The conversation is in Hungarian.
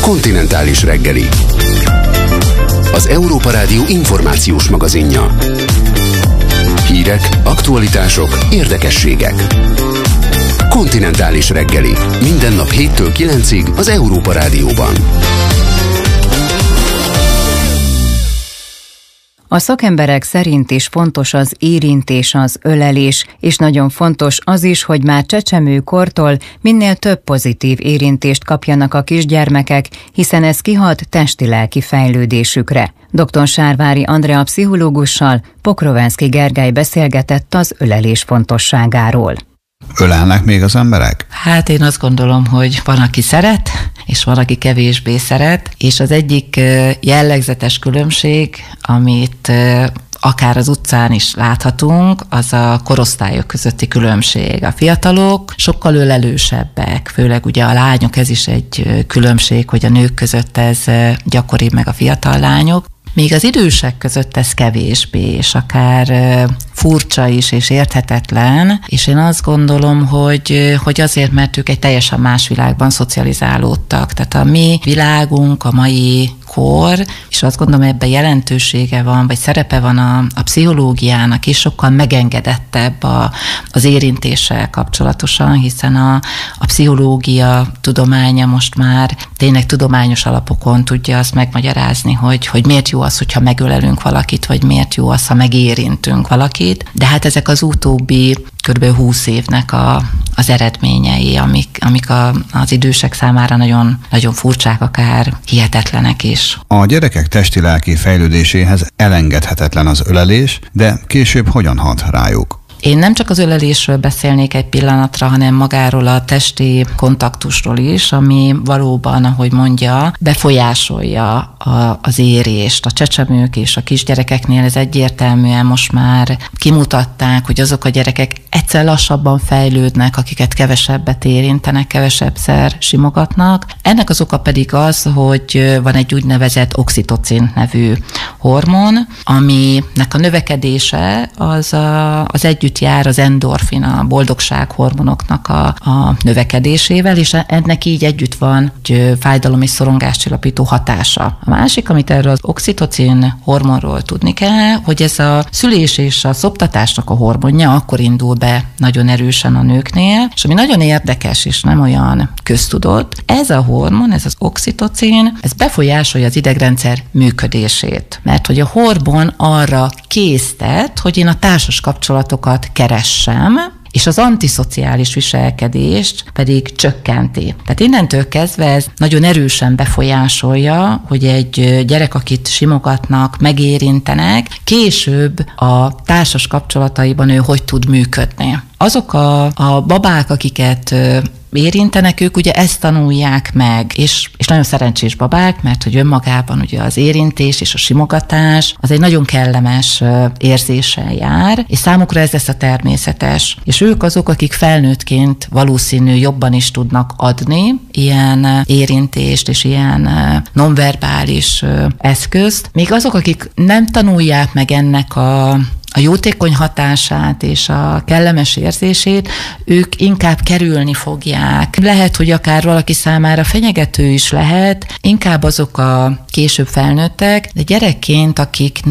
Kontinentális reggeli. Az Európa Rádió információs magazinja. Hírek, aktualitások, érdekességek. Kontinentális reggeli. Minden nap 7-től 9-ig az Európa Rádióban. A szakemberek szerint is fontos az érintés, az ölelés, és nagyon fontos az is, hogy már csecsemőkortól minél több pozitív érintést kapjanak a kisgyermekek, hiszen ez kihat testi-lelki fejlődésükre. Dr. Sárvári Andrea pszichológussal Pokrovenszky Gergely beszélgetett az ölelés fontosságáról. Ölelnek még az emberek? Hát én azt gondolom, hogy van, aki szeret, és van, aki kevésbé szeret, és az egyik jellegzetes különbség, amit akár az utcán is láthatunk, az a korosztályok közötti különbség. A fiatalok sokkal ölelősebbek, főleg ugye a lányok, ez is egy különbség, hogy a nők között ez gyakoribb, meg a fiatal lányok. Még az idősek között ez kevésbé, és akár furcsa is, és érthetetlen, és én azt gondolom, hogy azért, mert ők egy teljesen más világban szocializálódtak. Tehát a mi világunk, a mai kor, és azt gondolom, ebben jelentősége van, vagy szerepe van a pszichológiának is, sokkal megengedettebb az érintéssel kapcsolatosan, hiszen a pszichológia tudománya most már tényleg tudományos alapokon tudja azt megmagyarázni, hogy miért jó az, hogyha megölelünk valakit, vagy miért jó az, ha megérintünk valakit. De hát ezek az utóbbi kb. 20 évnek az eredményei, amik az idősek számára nagyon, nagyon furcsák, akár hihetetlenek is. A gyerekek testi-lelki fejlődéséhez elengedhetetlen az ölelés, de később hogyan hat rájuk? Én nem csak az ölelésről beszélnék egy pillanatra, hanem magáról a testi kontaktusról is, ami valóban, ahogy mondja, befolyásolja az érést. A csecsemők és a kisgyerekeknél ez egyértelműen most már kimutatták, hogy azok a gyerekek egyszer lassabban fejlődnek, akiket kevesebbet érintenek, kevesebbszer simogatnak. Ennek az oka pedig az, hogy van egy úgynevezett oxitocin nevű hormon, aminek a növekedése az együtt jár az endorfin, a boldogság hormonoknak a növekedésével, és ennek így együtt van egy fájdalom és szorongáscsillapító hatása. A másik, amit erről az oxitocin hormonról tudni kell, hogy ez a szülés és a szoptatásnak a hormonja akkor indul be nagyon erősen a nőknél, és ami nagyon érdekes és nem olyan köztudott, ez a hormon, ez az oxitocin, ez befolyásolja az idegrendszer működését. Mert hogy a hormon arra késztet, hogy én a társas kapcsolatokat keressem, és az antiszociális viselkedést pedig csökkenti. Tehát innentől kezdve ez nagyon erősen befolyásolja, hogy egy gyerek, akit simogatnak, megérintenek, később a társas kapcsolataiban ő hogy tud működni. Azok a babák, akiket érintenek, ők ugye ezt tanulják meg, és nagyon szerencsés babák, mert hogy önmagában ugye az érintés és a simogatás az egy nagyon kellemes érzéssel jár, és számukra ez lesz a természetes. És ők azok, akik felnőttként valószínű jobban is tudnak adni ilyen érintést és ilyen nonverbális eszközt, míg azok, akik nem tanulják meg ennek a jótékony hatását és a kellemes érzését, ők inkább kerülni fogják. Lehet, hogy akár valaki számára fenyegető is lehet, inkább azok a később felnőttek, de gyerekként, akik